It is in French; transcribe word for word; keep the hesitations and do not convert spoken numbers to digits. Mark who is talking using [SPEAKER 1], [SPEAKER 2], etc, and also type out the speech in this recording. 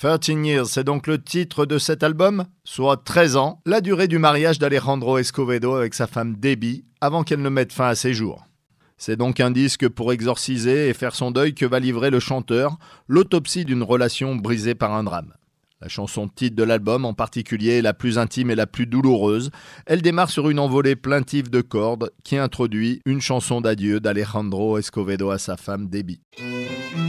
[SPEAKER 1] treize Years, c'est donc le titre de cet album, soit treize ans, la durée du mariage d'Alejandro Escovedo avec sa femme Debbie, avant qu'elle ne mette fin à ses jours. C'est donc un disque pour exorciser et faire son deuil que va livrer le chanteur, l'autopsie d'une relation brisée par un drame. La chanson titre de l'album en particulier est la plus intime et la plus douloureuse. Elle démarre sur une envolée plaintive de cordes qui introduit une chanson d'adieu d'Alejandro Escovedo à sa femme Debbie.